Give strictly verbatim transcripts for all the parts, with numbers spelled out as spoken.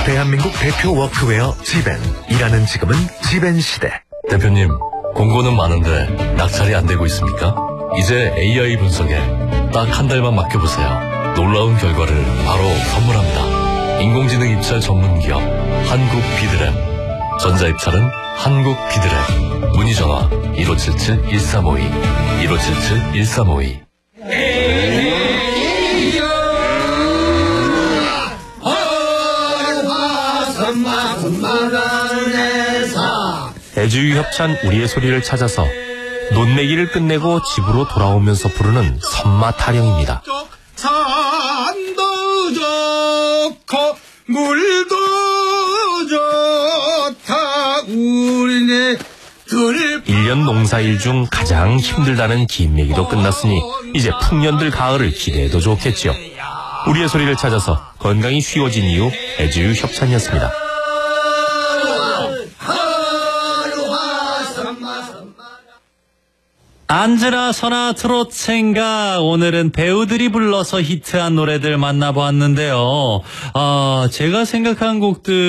대한민국 대표 워크웨어 지벤. 일하는 지금은 지벤 시대. 대표님, 공고는 많은데 낙찰이 안 되고 있습니까? 이제 에이아이 분석에 딱 한 달만 맡겨보세요. 놀라운 결과를 바로 선물합니다. 인공지능 입찰 전문 기업 한국 비드램. 전자입찰은 한국 비드램. 문의 전화 일오칠칠 일삼오이 일오칠칠 일삼오이. 애주유협찬 우리의 소리를 찾아서 논매기를 끝내고 집으로 돌아오면서 부르는 선마 타령입니다. 산도 좋고 물도 좋다 우리네 둘. 일 년 농사일 중 가장 힘들다는 긴매기도 끝났으니 이제 풍년들 가을을 기대해도 좋겠죠. 우리의 소리를 찾아서 건강이 쉬워진 이유 애주유협찬이었습니다. 안즈나 선아 트롯 생각. 오늘은 배우들이 불러서 히트한 노래들 만나보았는데요. 아, 제가 생각한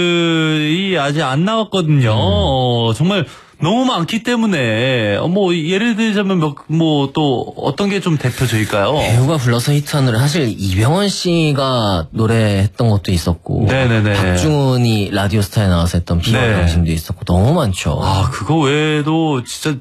곡들이 아직 안 나왔거든요. 음. 어, 정말 너무 많기 때문에 뭐 예를 들자면 뭐 또 어떤 게 좀 대표적일까요? 배우가 불러서 히트한 노래, 사실 이병헌 씨가 노래했던 것도 있었고, 네네네. 박중훈이 라디오스타에 나와서 했던 비와 네. 당신도 있었고, 너무 많죠. 아, 그거 외에도 진짜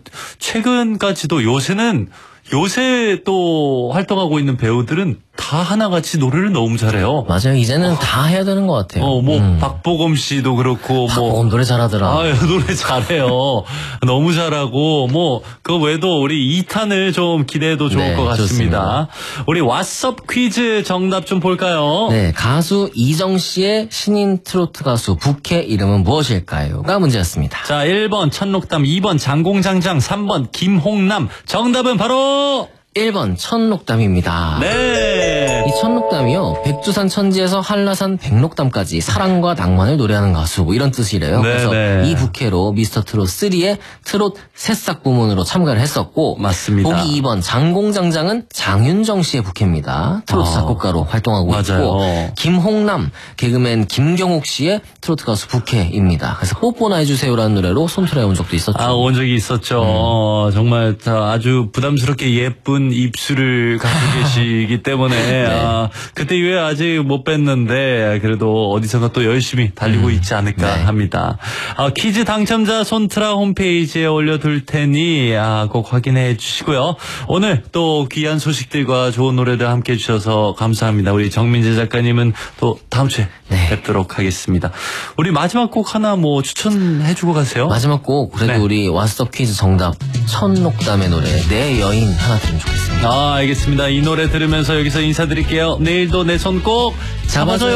최근까지도 요새는 요새 또 활동하고 있는 배우들은 다 하나같이 노래를 너무 잘해요. 맞아요. 이제는 어. 다 해야 되는 것 같아요. 어, 뭐 음. 박보검 씨도 그렇고, 박보검 뭐 노래 잘하더라. 아, 노래 잘해요. 너무 잘하고, 뭐 그 외에도 우리 이 탄을 좀 기대해도 좋을 네, 것 같습니다. 좋습니다. 우리 왓썹 퀴즈 정답 좀 볼까요? 네, 가수 이정 씨의 신인 트로트 가수 부캐 이름은 무엇일까요?가 문제였습니다. 자, 일 번 천록담, 이 번 장공장장, 삼 번 김홍남. 정답은 바로 일 번 천록담입니다. 네. 이 천록담이요, 백두산 천지에서 한라산 백록담까지 사랑과 낭만을 노래하는 가수, 뭐 이런 뜻이래요. 네, 그래서 네. 이 부캐로 미스터 트롯 쓰리의 트롯 새싹 부문으로 참가를 했었고, 맞습니다. 보기 이 번 장공장장은 장윤정 씨의 부캐입니다. 트로트 아, 작곡가로 활동하고 맞아요. 있고, 김홍남 개그맨 김경욱 씨의 트로트 가수 부캐입니다. 그래서 뽀뽀나 해주세요라는 노래로 손톱에 온 적도 있었죠. 아, 온 적이 있었죠. 음. 어, 정말 아주 부담스럽게 예쁜 입술을 갖고 계시기 때문에 네. 아, 그때 이후에 아직 못 뵀는데 그래도 어디선가 또 열심히 달리고 음. 있지 않을까 네. 합니다. 아, 퀴즈 당첨자 손트라 홈페이지에 올려둘 테니 아, 꼭 확인해 주시고요. 오늘 또 귀한 소식들과 좋은 노래들 함께 해주셔서 감사합니다. 우리 정민재 작가님은 또 다음 주에 네. 뵙도록 하겠습니다. 우리 마지막 곡 하나 뭐 추천해주고 가세요. 마지막 곡, 그래도 네. 우리 왓썹 퀴즈 정답 천록담의 노래 내 여인 하나 들으면 좋겠습니다. 아, 알겠습니다. 이 노래 들으면서 여기서 인사드릴게요. 내일도 내 손 꼭 잡아줘요.